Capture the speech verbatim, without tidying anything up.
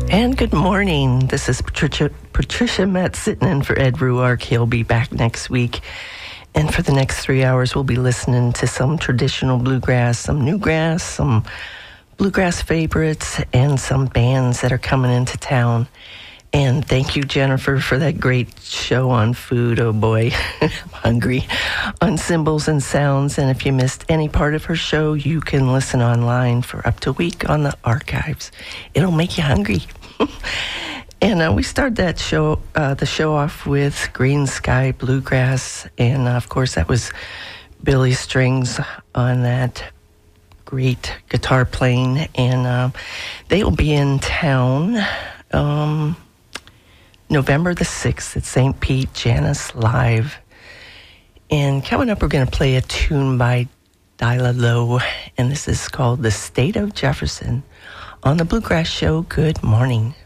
And good morning. This is Patricia Patricia Metz sitting in for Ed Ruark. He'll be back next week. And for the next three hours, we'll be listening to some traditional bluegrass, some newgrass, some bluegrass favorites, and some bands that are coming into town. And thank you, Jennifer, for that great show on food. Oh, boy, I'm hungry. On Cymbals and Sounds. And if you missed any part of her show, you can listen online for up to a week on the archives. It'll make you hungry. And uh, we started that show, uh, the show off with Green Sky Bluegrass. And, uh, of course, that was Billy Strings on that great guitar playing. And uh, they will be in town um, November the sixth at Saint Pete, Janus Live. And coming up, we're going to play a tune by Dyla Lowe. And this is called The State of Jefferson on the Bluegrass Show. Good morning.